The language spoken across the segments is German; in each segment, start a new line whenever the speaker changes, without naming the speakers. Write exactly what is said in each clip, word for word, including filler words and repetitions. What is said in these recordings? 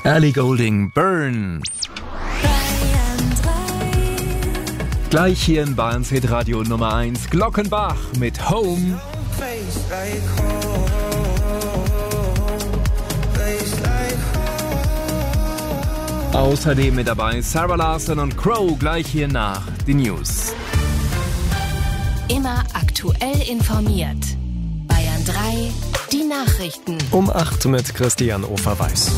Ellie Goulding, Burn. Gleich hier in Bayerns Hitradio Nummer eins, Glockenbach mit Home. Außerdem mit dabei Sarah Larsson und Crow, gleich hier nach die News.
Immer aktuell informiert. Bayern drei, die Nachrichten.
Um acht mit Christian Ofer-Weiß.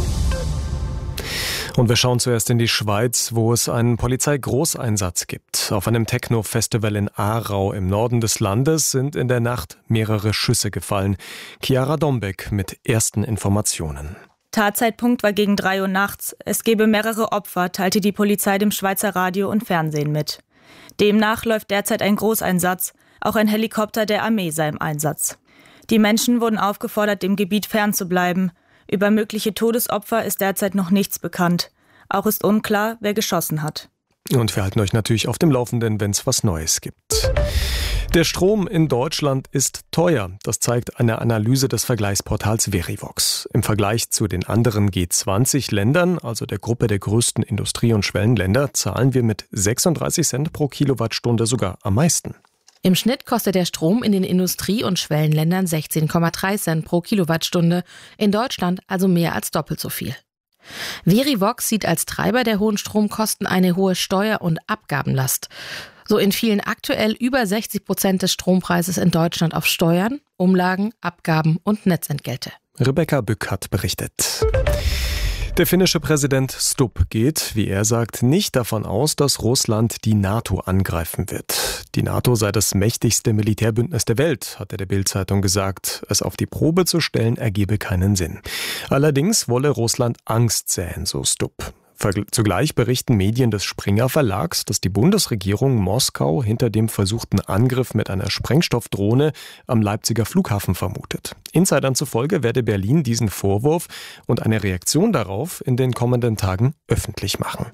Und wir schauen zuerst in die Schweiz, wo es einen Polizeigroßeinsatz gibt. Auf einem Techno-Festival in Aarau im Norden des Landes sind in der Nacht mehrere Schüsse gefallen. Chiara Dombeck mit ersten Informationen.
Tatzeitpunkt war gegen drei Uhr nachts. Es gebe mehrere Opfer, teilte die Polizei dem Schweizer Radio und Fernsehen mit. Demnach läuft derzeit ein Großeinsatz. Auch ein Helikopter der Armee sei im Einsatz. Die Menschen wurden aufgefordert, dem Gebiet fernzubleiben. Über mögliche Todesopfer ist derzeit noch nichts bekannt. Auch ist unklar, wer geschossen hat.
Und wir halten euch natürlich auf dem Laufenden, wenn es was Neues gibt. Der Strom in Deutschland ist teuer. Das zeigt eine Analyse des Vergleichsportals Verivox. Im Vergleich zu den anderen G zwanzig Ländern, also der Gruppe der größten Industrie- und Schwellenländer, zahlen wir mit sechsunddreißig Cent pro Kilowattstunde sogar am meisten.
Im Schnitt kostet der Strom in den Industrie- und Schwellenländern sechzehn Komma drei Cent pro Kilowattstunde, in Deutschland also mehr als doppelt so viel. Verivox sieht als Treiber der hohen Stromkosten eine hohe Steuer- und Abgabenlast. So entfielen aktuell über sechzig Prozent des Strompreises in Deutschland auf Steuern, Umlagen, Abgaben und Netzentgelte.
Rebecca Bück hat berichtet. Der finnische Präsident Stubb geht, wie er sagt, nicht davon aus, dass Russland die NATO angreifen wird. Die NATO sei das mächtigste Militärbündnis der Welt, hat er der Bild-Zeitung gesagt. Es auf die Probe zu stellen, ergebe keinen Sinn. Allerdings wolle Russland Angst säen, so Stubb. Zugleich berichten Medien des Springer Verlags, dass die Bundesregierung Moskau hinter dem versuchten Angriff mit einer Sprengstoffdrohne am Leipziger Flughafen vermutet. Insidern zufolge werde Berlin diesen Vorwurf und eine Reaktion darauf in den kommenden Tagen öffentlich machen.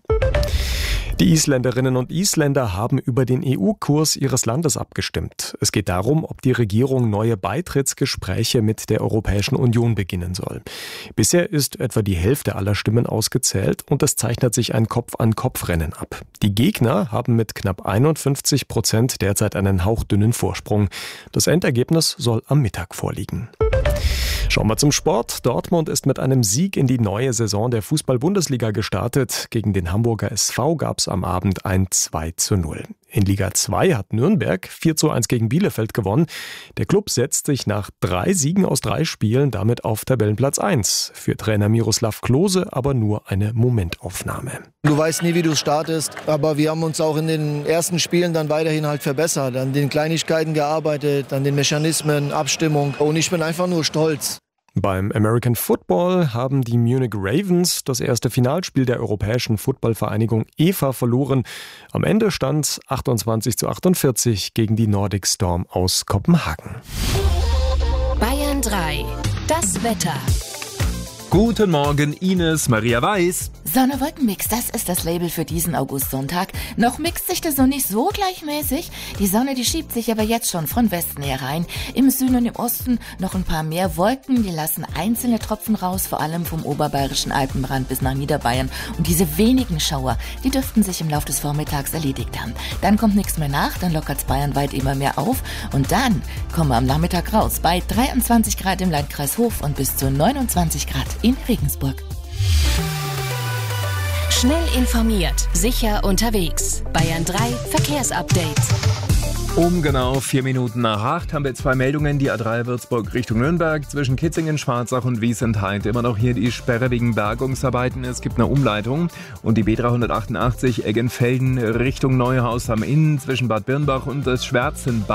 Die Isländerinnen und Isländer haben über den E U-Kurs ihres Landes abgestimmt. Es geht darum, ob die Regierung neue Beitrittsgespräche mit der Europäischen Union beginnen soll. Bisher ist etwa die Hälfte aller Stimmen ausgezählt und es zeichnet sich ein Kopf-an-Kopf-Rennen ab. Die Gegner haben mit knapp einundfünfzig Prozent derzeit einen hauchdünnen Vorsprung. Das Endergebnis soll am Mittag vorliegen. Schauen wir zum Sport. Dortmund ist mit einem Sieg in die neue Saison der Fußball-Bundesliga gestartet. Gegen den Hamburger S V gab es am Abend ein zwei zu null. In Liga zwei hat Nürnberg vier zu eins gegen Bielefeld gewonnen. Der Klub setzt sich nach drei Siegen aus drei Spielen damit auf Tabellenplatz eins. Für Trainer Miroslav Klose aber nur eine Momentaufnahme.
Du weißt nie, wie du startest, aber wir haben uns auch in den ersten Spielen dann weiterhin halt verbessert, an den Kleinigkeiten gearbeitet, an den Mechanismen, Abstimmung und ich bin einfach nur stolz.
Beim American Football haben die Munich Ravens das erste Finalspiel der Europäischen Footballvereinigung E F A verloren. Am Ende stand es achtundzwanzig zu achtundvierzig gegen die Nordic Storm aus Kopenhagen.
Bayern drei, das Wetter.
Guten Morgen, Ines Maria Weiß.
Sonne-Wolken-Mix, das ist das Label für diesen Augustsonntag. Noch mixt sich das noch nicht so gleichmäßig. Die Sonne, die schiebt sich aber jetzt schon von Westen herein. Im Süden und im Osten noch ein paar mehr Wolken. Die lassen einzelne Tropfen raus, vor allem vom oberbayerischen Alpenrand bis nach Niederbayern. Und diese wenigen Schauer, die dürften sich im Laufe des Vormittags erledigt haben. Dann kommt nichts mehr nach, dann lockert's bayernweit immer mehr auf. Und dann kommen wir am Nachmittag raus bei dreiundzwanzig Grad im Landkreis Hof und bis zu neunundzwanzig Grad in Regensburg.
Schnell informiert, sicher unterwegs. Bayern drei Verkehrsupdate.
Um genau vier Minuten nach acht haben wir zwei Meldungen. Die A drei Würzburg Richtung Nürnberg zwischen Kitzingen, Schwarzach und Wiesentheit. Immer noch hier die Sperre wegen Bergungsarbeiten. Es gibt eine Umleitung. Und die B dreihundertachtundachtzig Eggenfelden Richtung Neuhaus am Inn zwischen Bad Birnbach und das Schwärzenbad.